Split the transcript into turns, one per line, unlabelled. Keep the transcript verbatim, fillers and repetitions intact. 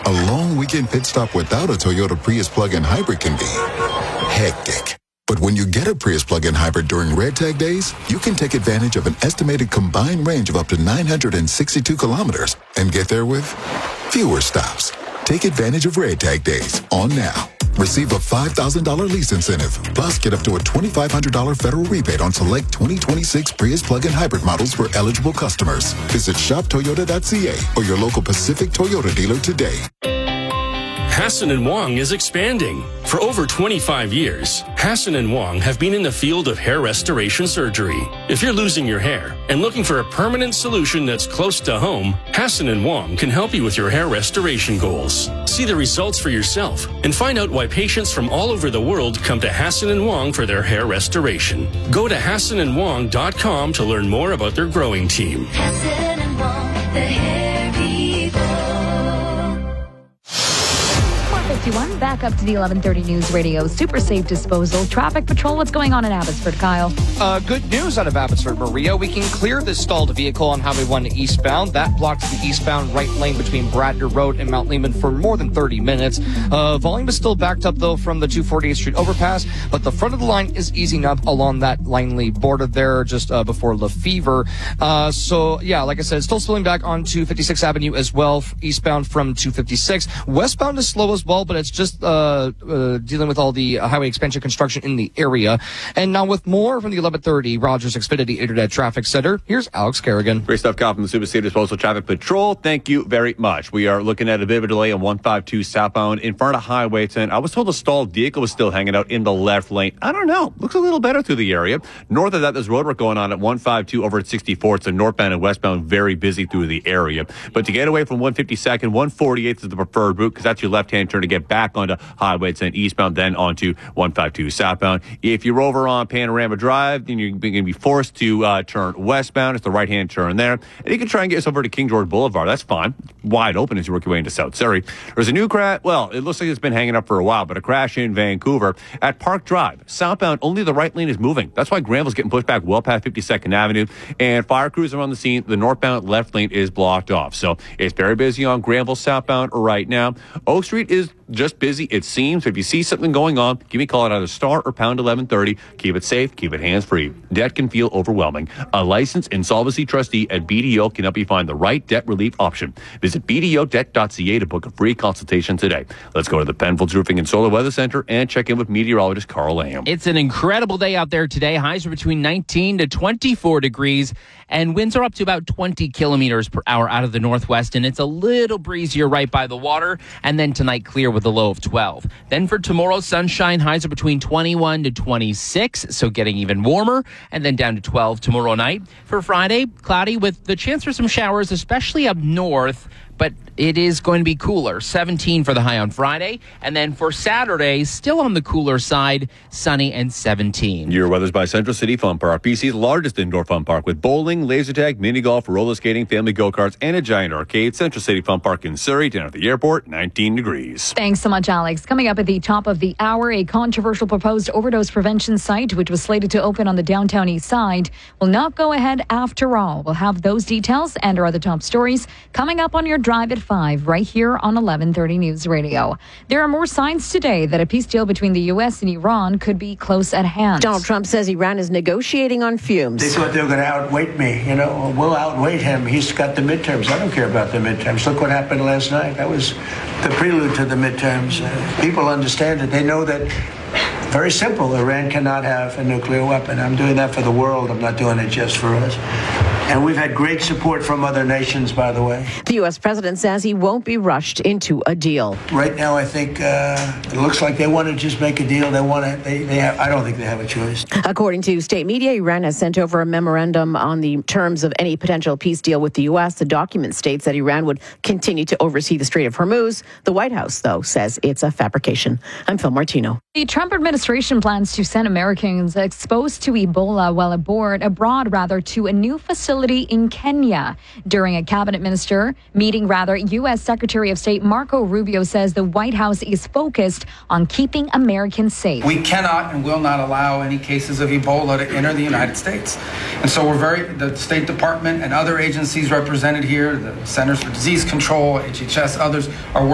A long weekend pit stop without a Toyota Prius plug-in hybrid can be hectic. But when you get a Prius plug-in hybrid during Red Tag days, you can take advantage of an estimated combined range of up to nine hundred sixty-two kilometers and get there with fewer stops. Take advantage of Red Tag days on now. Receive a five thousand dollars lease incentive, plus get up to a twenty-five hundred dollars federal rebate on select twenty twenty-six Prius plug-in hybrid models for eligible customers. Visit shop toyota dot c a or your local Pacific Toyota dealer today.
Hassan and Wong is expanding. For over twenty-five years, Hassan and Wong have been in the field of hair restoration surgery. If you're losing your hair and looking for a permanent solution that's close to home, Hassan and Wong can help you with your hair restoration goals. See the results for yourself and find out why patients from all over the world come to Hassan and Wong for their hair restoration. Go to hassan and wong dot com to learn more about their growing team.
Hassan and Wong, the hair people.
fifty-one, back up to the eleven thirty News Radio Super Safe Disposal Traffic Patrol. What's going on in Abbotsford, Kyle?
Uh, good news out of Abbotsford, Maria. We can clear this stalled vehicle on Highway one eastbound. That blocks the eastbound right lane between Bradner Road and Mount Lehman for more than thirty minutes. Uh, volume is still backed up, though, from the two forty-eighth Street overpass, but the front of the line is easing up along that Langley border there just uh, before Lefevre. Uh, so, yeah, like I said, still spilling back onto fifty-sixth Avenue as well, eastbound from two fifty-six. Westbound is slow as well, but it's just uh, uh, dealing with all the uh, highway expansion construction in the area. And now with more from the eleven thirty Rogers Xfinity Internet Traffic Center, here's Alex Kerrigan.
Great stuff, Kyle, from the Super Safe Disposal Traffic Patrol. Thank you very much. We are looking at a bit of a delay on one fifty-two southbound in front of Highway ten. I was told a stalled vehicle was still hanging out in the left lane. I don't know. Looks a little better through the area. North of that, there's road work going on at one fifty-two over at sixty-fourth. So northbound and westbound, very busy through the area. But to get away from one fifty-second, one forty-eighth is the preferred route because that's your left-hand turn to get back onto Highway ten eastbound, then onto one fifty-two southbound. If you're over on Panorama Drive, then you're going to be forced to uh, turn westbound. It's the right-hand turn there. And you can try and get yourself over to King George Boulevard. That's fine. It's wide open as you work your way into South Surrey. There's a new crash. Well, it looks like it's been hanging up for a while, but a crash in Vancouver at Park Drive. Southbound, only the right lane is moving. That's why Granville's getting pushed back well past fifty-second Avenue. And fire crews are on the scene. The northbound left lane is blocked off. So it's very busy on Granville southbound right now. Oak Street is just busy, it seems. If you see something going on, give me a call at either star or pound eleven thirty. Keep it safe, keep it hands-free. Debt can feel overwhelming. A licensed insolvency trustee at B D O can help you find the right debt relief option. Visit b d o debt dot c a to book a free consultation today. Let's go to the Penfolds Roofing and Solar Weather Center and check in with meteorologist Carl Lamb.
It's an incredible day out there today. Highs are between nineteen to twenty-four degrees, and winds are up to about twenty kilometers per hour out of the northwest, and it's a little breezier right by the water. And then tonight, clear with a low of twelve. Then for tomorrow, sunshine, highs are between twenty-one to twenty-six, so getting even warmer, and then down to twelve tomorrow night. For Friday, cloudy with the chance for some showers, especially up north, but it is going to be cooler. seventeen for the high on Friday. And then for Saturday, still on the cooler side, sunny and seventeen.
Your weather's by Central City Fun Park, B C's largest indoor fun park with bowling, laser tag, mini golf, roller skating, family go-karts, and a giant arcade. Central City Fun Park in Surrey, down at the airport, nineteen degrees.
Thanks so much, Alex. Coming up at the top of the hour, a controversial proposed overdose prevention site, which was slated to open on the downtown east side, will not go ahead after all. We'll have those details and our other top stories coming up on your drive at five, right here on eleven thirty News Radio. There are more signs today that a peace deal between the U S and Iran could be close at hand.
Donald Trump says Iran is negotiating on fumes.
They thought they were going to outweight me. You know, we'll outweight him. He's got the midterms. I don't care about the midterms. Look what happened last night. That was the prelude to the midterms. Uh, people understand it. They know that. Very simple. Iran cannot have a nuclear weapon. I'm doing that for the world. I'm not doing it just for us. And we've had great support from other nations, by the way.
The U S president says he won't be rushed into a deal.
Right now, I think uh, it looks like they want to just make a deal. They want to. They, they have. I don't think they have a choice.
According to state media, Iran has sent over a memorandum on the terms of any potential peace deal with the U S. The document states that Iran would continue to oversee the Strait of Hormuz. The White House, though, says it's a fabrication. I'm Phil Martino.
The Trump administration plans to send Americans exposed to Ebola while aboard, abroad rather, to a new facility in Kenya. During a cabinet minister meeting, rather, U S. Secretary of State Marco Rubio says the White House is focused on keeping Americans safe.
We cannot and will not allow any cases of Ebola to enter the United States. And so we're very, the State Department and other agencies represented here, the Centers for Disease Control, H H S, others, are working